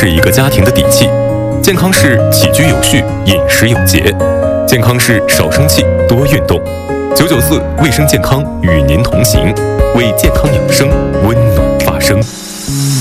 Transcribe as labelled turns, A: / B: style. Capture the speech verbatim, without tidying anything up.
A: 是一个家庭的底气。健康是起居有序，饮食有节。健康是少生气，多运动。九九四卫生健康与您同行，为健康养生温暖发声。